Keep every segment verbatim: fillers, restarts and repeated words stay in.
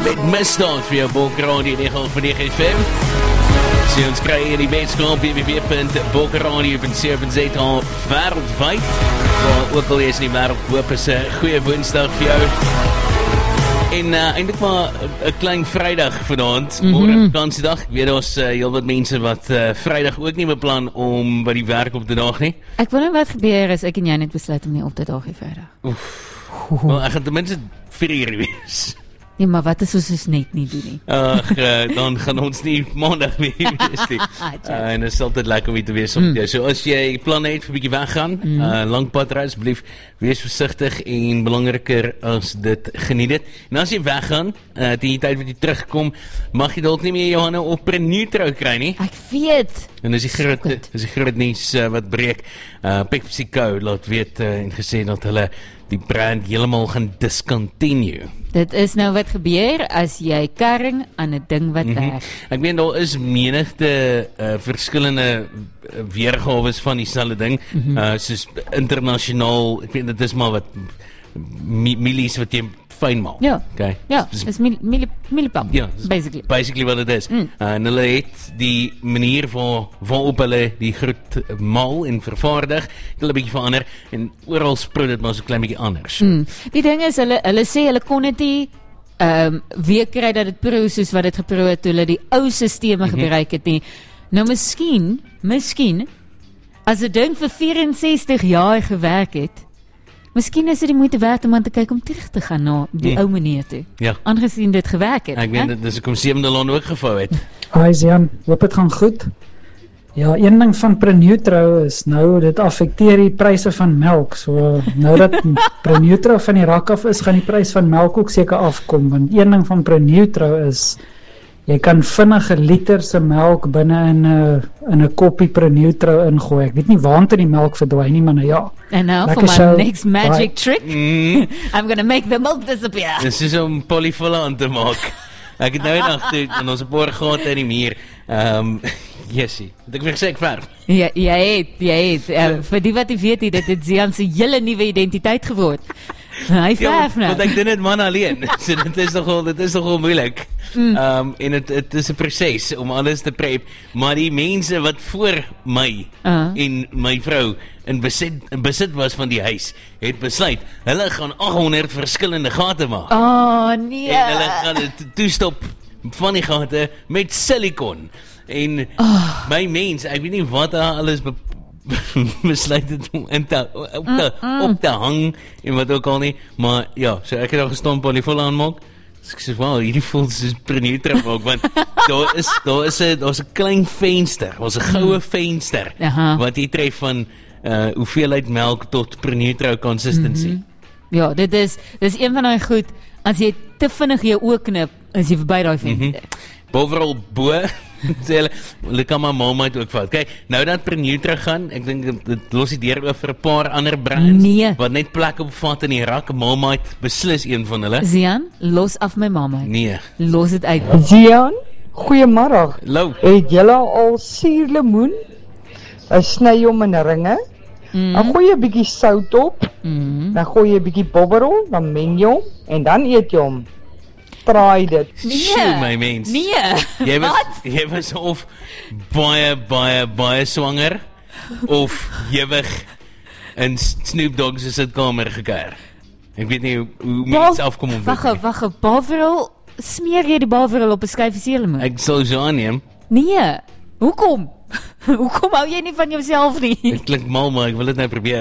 met misdaad vir jou Bokradio nege nul nege F M. Sien ons kry hier die wetenskap w w w punt bokradio punt co punt za wêreldwyd. Waar ook al is in die wêreld, hoop is 'n goeie Woensdag vir jou. En uh, eintlik maar 'n klein Vrydag vanaand, mm-hmm. môre vakansiedag. Ek weet daar's uh, heel wat mense wat uh, Vrydag ook nie beplan om by die werk op te daag nie. Ek wil net wat gebeur as ek en jy net besluit om nie op te daag nie Vrydag. Oef. Wel, ek gaan ten minste vier uur wees. Ja, maar wat is ons dus net nie doen nie? Ag, uh, dan gaan ons nie maandag meer wees nie. Uh, en dit is altyd lekker om hier te wees op mm. jou. So as jy planne het vir 'n bietjie weggaan, mm. uh, lang pad ry asseblief, wees versigtig en belangriker as dit, geniet dit. En as jy weggaan, uh, teen die tyd wat jy terugkom, mag jy dalk nie meer jou hande op Prenutro kry nie. Ek weet. En dis die groot, dis die groot nuus uh, wat breek. Uh, PepsiCo laat weet uh, en gesê dat hulle die brand heeltemal gaan discontinue. Dit is nou wat gebeur as jy karring aan 'n ding wat werk. Mm-hmm. Ek meen daar is menigte uh, verskillende weergawe van dieselfde ding, mm-hmm. uh, soos internasionaal, ek weet dit is maar wat milies wat jy fyn maal. Ja. Okay. Ja, dis mil milipam. Ja, basically. Basically wat dit is. Mm. Uh, en hulle het die manier waar waarop hulle die groet maal en vervaardig, het hulle 'n bietjie verander en oral sprout dit maar so 'n klein bietjie anders. Mm. Die ding is hulle hulle sê hulle kon dit nie ehm um, weer kry dat dit pro soos wat dit gepro het toe hulle die ou sisteme mm-hmm. gebruik het nie. Nou miskien, miskien as 'n ding vir vyf-en-sestig jaar gewerk het, miskien is dit die moeite werd om aan te kyk om terug te gaan na die mm. ou manier toe. Ja. Aangesien dit gewerk het. Ek weet dit is hoekom sewende land ook gevou het. Hi Jan, hoop dit gaan goed. Ja, een ding van Prenutro is nou dit affekteer die pryse van melk. So nou dat Prenutro van die rak af is, gaan die prys van melk ook seker afkom, want een ding van Prenutro is jy kan vinnige liter se melk binne in 'n in 'n koppie Prenutro ingooi. Ek weet nie waantoe die melk verdwyn nie, maar nou ja. And now for my show. Next magic Bye. trick, mm. I'm gonna make the milk disappear. Dis is om polyfolle aan te maak. Ek het nou eendag toe in ons paar gate in die muur. Ehm um, Jessie, het ek vir gesê ek verf. Ja, jy het, jy het. Uh, vir die wat jy weet, dit het Zian se hele nuwe identiteit geword. Hy verf nou. Want ek doen dit man alleen. So dit is nogal, dit is nogal moeilik. Mm. Um, en het, het is 'n proses om alles te prep, maar die mense wat voor my uh-huh. en my vrou in besit, in besit was van die huis, het besluit, hulle gaan agthonderd verskillende gate maak. Oh nee. En hulle gaan dit toestop van die gate met silikon. En oh. my mens, ek weet nie wat daar alles be besluit het om in te, op, te, mm, mm. op te hang en wat ook al nie, maar ja, so ek het al gestomp polyfolle aanmaak. So ek sê, wow, hierdie voel soos Prenutro ook, want daar is daar is 'n daar's 'n klein venster, daar's 'n goue venster Aha. wat jy tref van uh, hoeveelheid melk tot Prenutro consistency. Mm-hmm. Ja, dit is dit is een van daai goed, as jy te vinnig jou oë knip, is jy verby daai venster. Mm-hmm. Bovenal bo sê hulle, hulle kan maar Marmite ook vat. Kyk, nou dat Prenutro gaan, ek dink dit los die deur oor vir 'n paar ander brands nee. wat net plek opvat in die rak. Marmite beslis een van hulle. Zian, los af my Marmite. Nee. Los dit uit. Zian, goeiemôre. Hallo. Het julle al suurlemoen? Hy sny hom in ringe. Mm. Dan gooi jy 'n bietjie sout op. Mm. Dan gooi jy 'n bietjie bobberol, dan meng jy hom en dan eet jy hom. Traai dit. Nee, Sjoe, my mens. Nee. Jy was, jy was of baie, baie, baie swanger, of jywig in Snoop Dogg se sitkamer gekuier. Ek weet nie hoe, hoe mense afkom om dit. Wag, wag, Bavril, smeer jy die Bavril op 'n skyfie suurlemoen? Ek sal so aanneem. Nee, hoekom? Hoekom hou jy nie van jouself nie? Dit klink mal, maar ek wil dit nou probeer.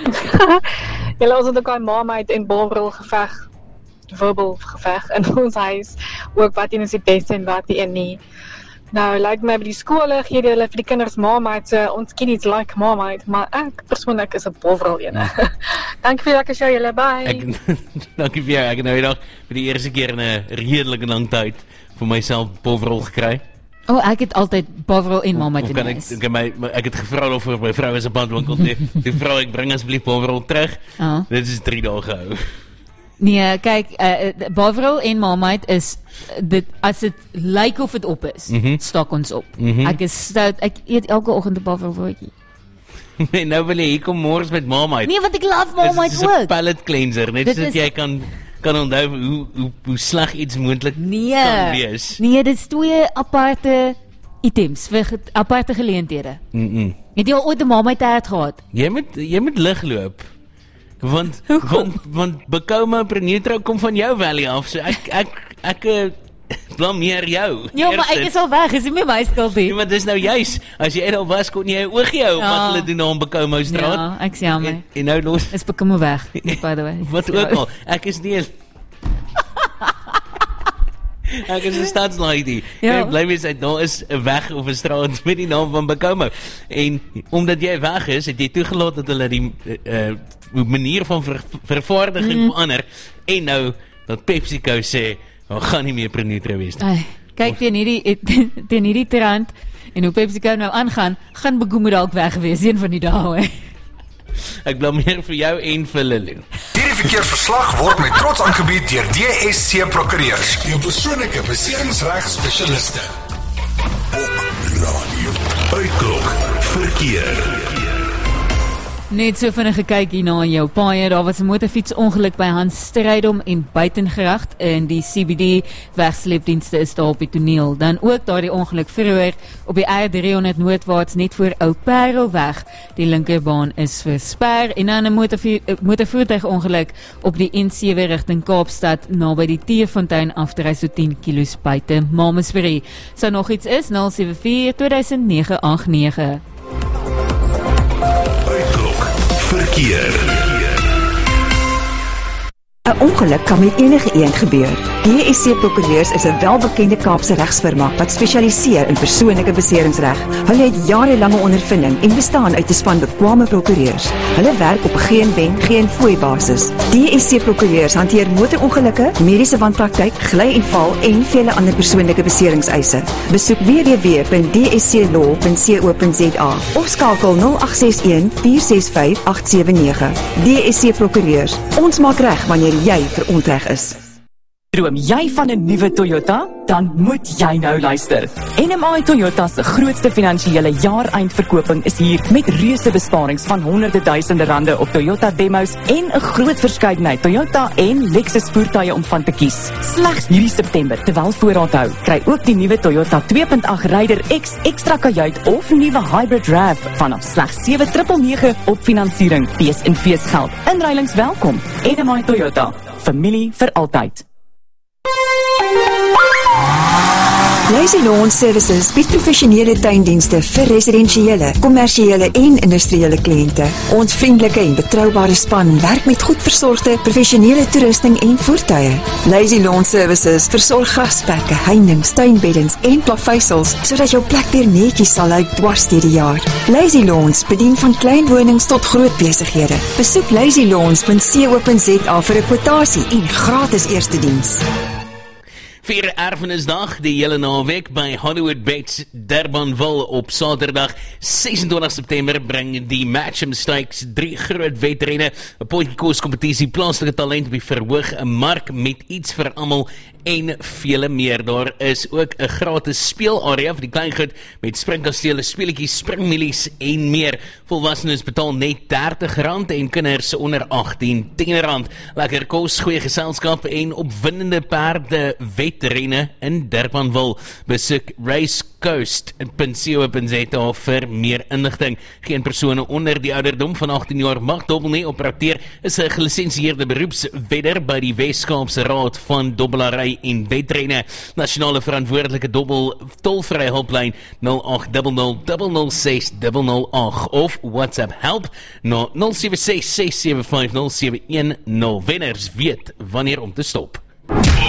Julle ons het ook al Marmite en Bavril geveg. verbal geveg in ons huis, ook wat een is die beste en wat die een nie. Nou, lyk my by die skole gee die hulle vir die kinders Marmite, so ons kiddies like Marmite, maar ek persoonlik is 'n Bovril ene. Dankie vir die lekker show julle, bye. Ek, dankie vir jou, ek het nou eendag vir die eerste keer in 'n redelike lang tyd vir myself Bovril gekry. O, oh, ek het altyd Bovril en Marmite in huis. Ek, my, my, ek het gevra of vir my vrou is 'n bandwinkel toe. Die vrou, ek bring asseblief Bovril terug. Uh-huh. Dit is drie dae gehou. Nee, kyk, uh, Bovril en Marmite is dit as dit lyk of dit op is, mm-hmm. stak ons op. Mm-hmm. Ek is stout, ek eet elke oggend 'n Bovril broodjie. Nee, nou wil jy hier kom môre met Marmite. Nee, want ek love Marmite ook. Dit is 'n palate cleanser, net sodat jy kan kan onthou hoe, hoe, hoe sleg iets moontlik Nee, kan wees. nee, dit is twee aparte items, vir ge- aparte geleenthede. Mm -mm. Het jy al ooit 'n Marmite gehad? Jy moet jy moet lig loop. Want want want Bacoma Prenutro kom van jou valley af. So ek ek ek, ek blameer jou. Ja, maar ek is al weg, is nie meer my skuld nie. Ja, maar dis nou juis, as jy al was kon jy 'n oogie hou op Ja. wat hulle doen daar in Bacoma straat. Ja, ek sê jammer. En, en nou los Is Bacoma weg, by the way. wat ook al. Ek is nie Ek is 'n stadslady. Ja. Ek bly wees uit daar is 'n weg of 'n straat met die naam van Bacoma. En omdat jy weg is, het jy toegelaat dat hulle die uh, manier van ver, vervaardiging mm. verander en nou dat PepsiCo sê, "Ons gaan nie meer Prenutro wees nie." Ay, kyk teen hierdie teen hierdie trend en hoe PepsiCo nou aangaan, gaan Bacoma dalk weg wees een van die dae hoor. Ek blameer vir jou en vir Lulu. Hierdie verkeersverslag word met trots aangebied deur D S C Prokureurs, jou persoonlike beseringsregspesialiste. Op radio. Uitklok verkeer. Net so vinnig gekyk hier na jou paaie, daar was 'n motorfietsongeluk by Hans Strydom en Buitengracht in die C B D wegsleepdienste is daar op die toneel. Dan ook daardie ongeluk vroeër op die R driehonderd noordwaarts net voor Ou Parelweg. Die linkerbaan is versper en dan 'n motorvo- motorvoertuigongeluk op die N sewe rigting Kaapstad naby die Teefontein afdry so tien kilos buite Mamasbury. So nog iets is nul sewe vier twee negen agt negen. Verkeer. 'n Ongeluk kan met enige iemand gebeur. D S C Prokureurs is 'n welbekende Kaapse regsfirma wat spesialiseer in persoonlike beseringsreg. Hulle het jarelange ondervinding en bestaan uit 'n span bekwame prokureurs. Hulle werk op 'n geen wen, geen fooi basis. D S C Prokureurs hanteer motorongelukke, mediese wanpraktyk, gly en val en vele ander persoonlike beseringseise. Besoek w w w punt d s c law punt co punt z a of skakel nul agt ses een vier ses vyf agt sewe nege. D S C Prokureurs. Ons maak reg wanneer jy verontreg is. Droom jy van 'n nuwe Toyota? Dan moet jy nou luister. N M I Toyota se grootste finansiële jaareindverkoping is hier met reuse besparings van honderde duisende rande op Toyota demos en 'n groot verskeidenheid Toyota en Lexus voertuie om van te kies. Slegs hierdie September, terwyl voorraad hou, kry ook die nuwe Toyota twee punt agt Raider X ekstra kajuit of nuwe Hybrid R A V vanaf slegs sewe nege nege op finansiering. Fees en feesgeld. Inruilings welkom. N M I Toyota. Familie vir altyd. Lazy Lawn Services bied professionele tuindienste vir residensiële, kommersiële en industriële kliënte. Ons vriendelike en betroubare span werk met goed versorgde, professionele toerusting en voertuie. Lazy Lawn Services versorg grasperke, heininge, tuinbeddens en plaveisels sodat jou plek weer netjies sal lyk dwars deur die jaar. Lazy Lawns bedien van klein wonings tot groot besighede. Besoek lazy lawns punt co punt z a vir 'n kwotasie en gratis eerste diens. Vier Erfenisdag die hele naweek by Hollywood Bets Durbanville op Saterdag ses en twintig September bring die Matcham Stakes drie groot wedrenne, 'n potjiekos kompetisie, plaaslike talent op die verhoog, 'n mark met iets vir almal en vele meer. Daar is ook 'n gratis speelarea vir die kleingoed met springkastele, speletjies, springmilies en meer. Volwassenes betaal net dertig rand en kinders onder agttien tien rand. Lekker kos, goeie geselskap en opwindende perde wedrenne in Durbanville. Besoek racecoast punt co punt z a vir meer inligting. Geen persone onder die ouderdom van agttien jaar mag dobbel nie opereer, is 'n gelisensieerde beroepswedder by die Wes-Kaapse Raad van Dobbelary en Wedrenne. Nasionale verantwoordelike dobbel tolvrye hulplyn nul agt nul nul nul nul ses nul nul agt of WhatsApp help na nul sewe ses ses sewe vyf nul sewe een nul. Wenners weet wanneer om te stop.